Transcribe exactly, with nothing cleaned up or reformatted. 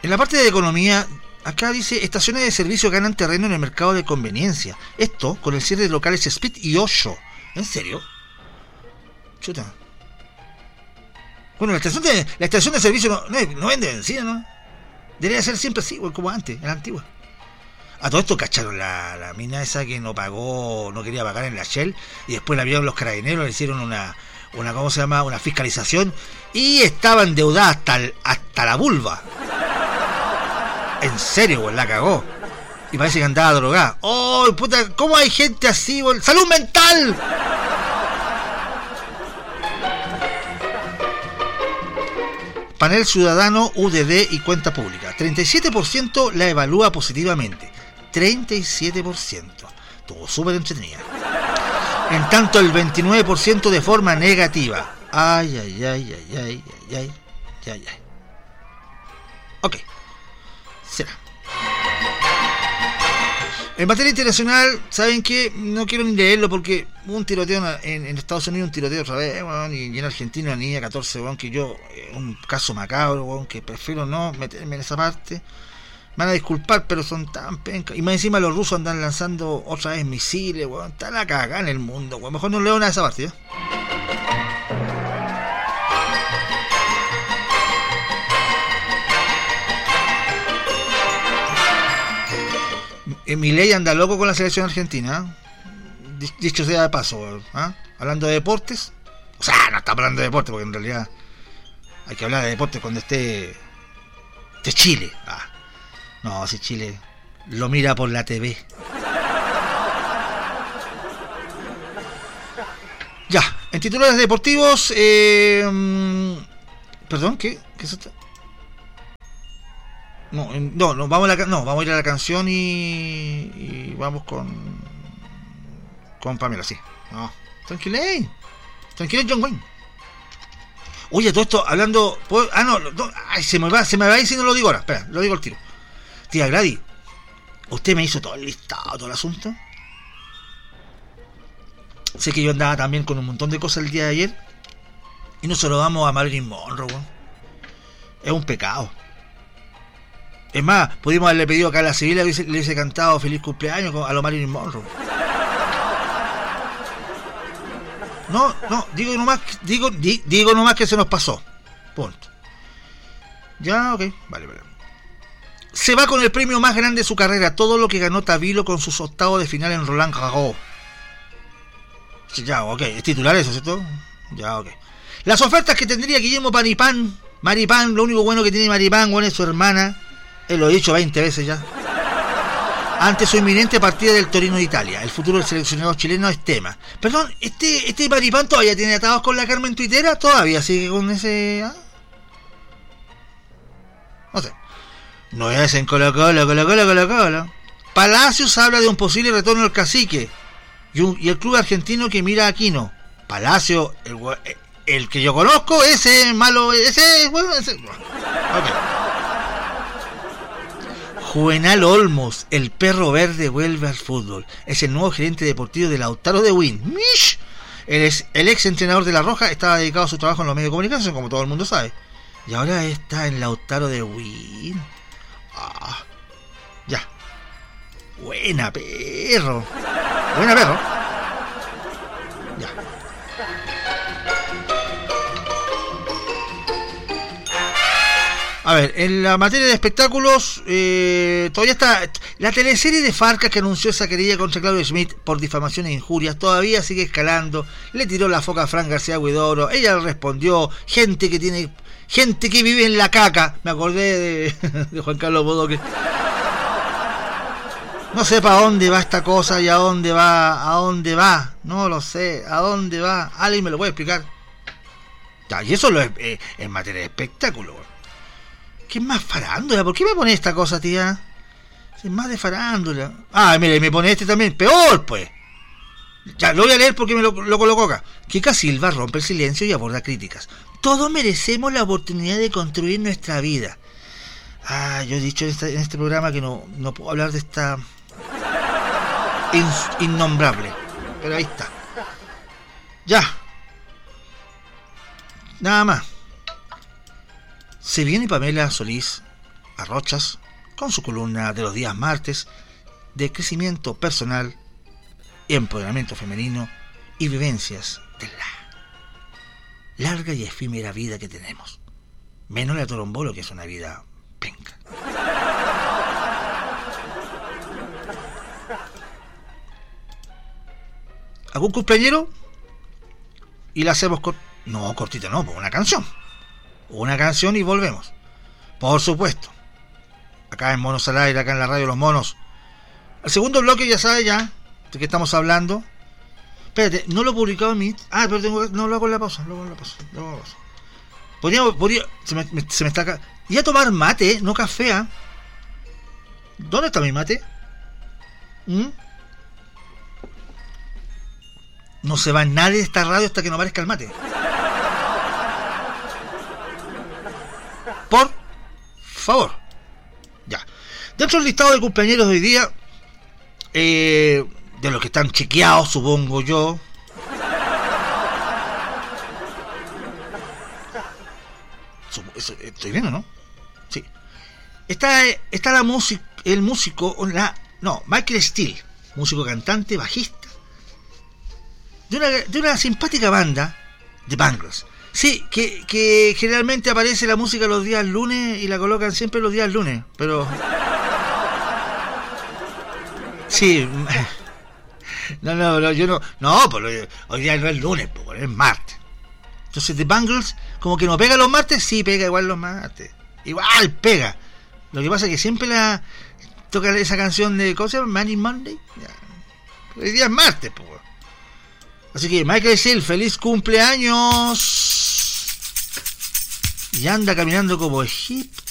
En la parte de economía, acá dice, estaciones de servicio ganan terreno en el mercado de conveniencia. Esto con el cierre de locales Speed y Osho. ¿En serio? Chuta. Bueno, la estación de, la estación de servicio no, no, no vende benzina, ¿no? Debería ser siempre así, como antes, en la antigua. A todo esto cacharon la, la mina esa que no pagó, no quería pagar en la Shell, y después la vieron los carabineros, le hicieron una, una ¿cómo se llama? Una fiscalización, y estaba endeudada hasta, el, hasta la vulva. En serio, güey, la cagó. Y parece que andaba drogada. ¡Oh, puta! ¿Cómo hay gente así, güey? ¡Salud mental! Panel Ciudadano, U D D y Cuenta Pública. treinta y siete por ciento la evalúa positivamente. treinta y siete por ciento. Todo súper entretenida. En tanto, el veintinueve por ciento de forma negativa. Ay, ay, ay, ay, ay, ay, ay, ay, ay. Ok. Será. En materia internacional, ¿saben qué? No quiero ni leerlo porque hubo un tiroteo en, en Estados Unidos, un tiroteo otra vez, bueno, y en Argentina una niña catorce, bueno, que yo, eh, un caso macabro, bueno, que prefiero no meterme en esa parte. Me van a disculpar, pero son tan pencas. Y más encima los rusos andan lanzando otra vez misiles, bueno, está la cagada en el mundo, bueno. Mejor no leo nada de esa parte, ¿eh? Milei anda loco con la selección argentina, ¿eh? Dicho sea de paso, ¿eh? Hablando de deportes, o sea, no está hablando de deportes porque en realidad hay que hablar de deportes cuando esté de Chile. Ah, no, si Chile lo mira por la T V. Ya, en titulares deportivos, eh, perdón, ¿qué? ¿Qué es esto? No, no, no, vamos a la, no, vamos a ir a la canción y, y vamos con con Pamela, sí. No, tranquilo, tranquilo, John Wayne. Oye, todo esto hablando, ¿puedo? Ah, no, no, ay, se me va, se me va a ir si no lo digo ahora. Espera, lo digo al tiro. Tía Gladys, ¿usted me hizo todo el listado, todo el asunto? Sé que yo andaba también con un montón de cosas el día de ayer y no se lo damos a Marilyn Monroe, ¿no? Es un pecado. Es más, pudimos haberle pedido acá a la civil, le hubiese, le hubiese cantado feliz cumpleaños a lo Marilyn Monroe. No, no, digo nomás, digo, di, digo nomás que se nos pasó. Punto. Ya, ok, vale, vale. Se va con el premio más grande de su carrera, todo lo que ganó Tabilo con sus octavos de final en Roland Garros. Ya, ok, es titular eso, ¿cierto? Ya, ok. Las ofertas que tendría Guillermo Maripán, Maripán, lo único bueno que tiene Maripán, bueno, es su hermana. Él lo he dicho veinte veces ya. Ante su inminente partida del Torino de Italia, el futuro del seleccionado chileno es tema. Perdón, ¿este este Maripán todavía tiene atados con la Carmen Tuitera? ¿Todavía sigue con ese...? ¿Ah? No sé. No es en Colo Colo, Colo Colo, Colo Colo. Palacios habla de un posible retorno al cacique. Y, un, y el club argentino que mira a Aquino. Palacio, el, el que yo conozco, ese malo, ese... Bueno, ese... Ok. Juvenal Olmos, el perro verde, vuelve al fútbol. Es el nuevo gerente deportivo de Lautaro de Win. ¡Mish! El ex, el ex entrenador de La Roja estaba dedicado a su trabajo en los medios de comunicación, como todo el mundo sabe. Y ahora está en Lautaro de Win. Ah, ya. Buena, perro. Buena, perro. Ya. A ver, en la materia de espectáculos, eh, todavía está la teleserie de Farca que anunció esa querella contra Claudio Schmidt por difamación e injurias, todavía sigue escalando. Le tiró la foca a Fran García Huidoro, ella le respondió, gente que tiene, gente que vive en la caca. Me acordé de, de Juan Carlos Bodoque. No sé para dónde va esta cosa y a dónde va, a dónde va, no lo sé, a dónde va, alguien me lo puede explicar. Ya, y eso lo es eh, en materia de espectáculo. ¿Qué es más farándula? ¿Por qué me pone esta cosa, tía? Es más de farándula. Ah, mira, y me pone este también. Peor, pues. Ya, lo voy a leer porque me lo, lo colocó acá. Kika Silva rompe el silencio y aborda críticas. Todos merecemos la oportunidad de construir nuestra vida. Ah, yo he dicho en, esta, en este programa que no, no puedo hablar de esta... In, innombrable. Pero ahí está. Ya. Nada más. Se viene Pamela Solís Arrochas con su columna de los días martes de crecimiento personal, empoderamiento femenino y vivencias de la larga y efímera vida que tenemos. Menos la Torombolo, que es una vida penca. ¿Algún cumpleañero? Y la hacemos con... No, cortita no, pues una canción. Una canción y volvemos. Por supuesto. Acá en Monos al Aire, acá en la radio Los Monos. El segundo bloque ya sabe ya de qué estamos hablando. Espérate, no lo he publicado en mi... Ah, pero tengo que... No, lo hago en la pausa. Lo hago en la pausa. Lo hago en la pausa. Podría... podría... Se, me, me, se me está... Y a tomar mate, no café. ¿eh? ¿Dónde está mi mate? ¿Mm? No se va nadie de esta radio hasta que no aparezca el mate. Por favor. Ya. Dentro del listado de cumpleañeros de hoy día, eh, de los que están chequeados, supongo yo. Estoy bien, ¿o no? Sí. Está, está la música, el músico, la, no, Michael Steele, músico, cantante, bajista, de una, de una simpática banda, The Bangles. Sí, que, que generalmente aparece la música los días lunes y la colocan siempre los días lunes, pero... Sí. No, no, no, yo no... No, pues hoy día no es lunes, pues es martes. Entonces The Bangles, como que no pega los martes, sí pega igual los martes. Igual pega. Lo que pasa es que siempre la toca esa canción de... ¿Cómo se llama? Money Monday. Ya. Hoy día es martes, pues. Así que Michael Steele, feliz cumpleaños. Y anda caminando como Egipto.